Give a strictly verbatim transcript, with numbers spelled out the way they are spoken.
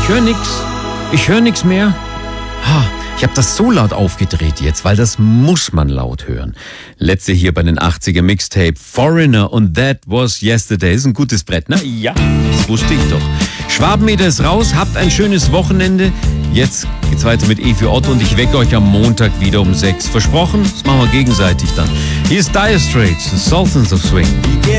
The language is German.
höre nix. Ich höre nix mehr. Ha, ich habe das so laut aufgedreht jetzt, weil das muss man laut hören. Letzte hier bei den achtziger Mixtape Foreigner und That Was Yesterday. Ist ein gutes Brett, ne? Ja, das wusste ich doch. Schwabenmeter ist raus, habt ein schönes Wochenende. Jetzt geht's weiter mit E für Otto und ich wecke euch am Montag wieder um sechs. Versprochen, das machen wir gegenseitig dann. Hier ist Dire Straits, Sultans of Swing.